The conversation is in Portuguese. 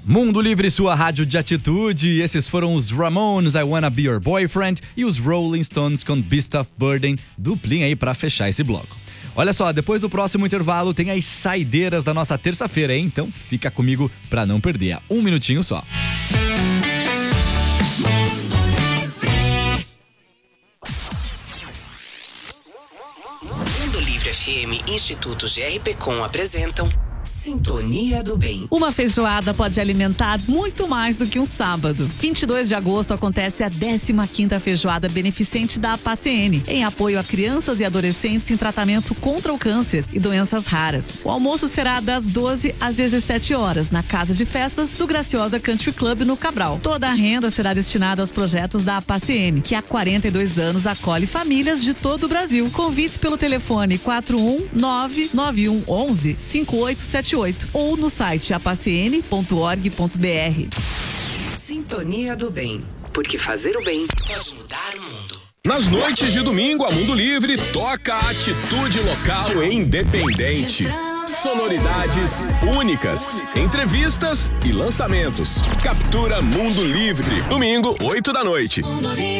Mundo Livre, sua rádio de atitude. Esses foram os Ramones, I Wanna Be Your Boyfriend, e os Rolling Stones com Beast of Burden, duplinha aí pra fechar esse bloco. Olha só, depois do próximo intervalo tem as saideiras da nossa terça-feira, hein? Então fica comigo pra não perder. Um minutinho só. Mundo Livre FM, Instituto GRPcom apresentam Sintonia do Bem. Uma feijoada pode alimentar muito mais do que um sábado. 22 de agosto acontece a 15ª feijoada beneficente da APACN, em apoio a crianças e adolescentes em tratamento contra o câncer e doenças raras. O almoço será das 12 às 17 horas, na Casa de Festas do Graciosa Country Club, no Cabral. Toda a renda será destinada aos projetos da APACN, que há 42 anos acolhe famílias de todo o Brasil. Convites pelo telefone 41991115878 ou no site apacn.org.br. Sintonia do Bem, porque fazer o bem pode mudar o mundo. Nas noites de domingo, a Mundo Livre toca a atitude local e independente. Sonoridades únicas, entrevistas e lançamentos. Captura Mundo Livre, domingo, 8 da noite. Mundo Livre.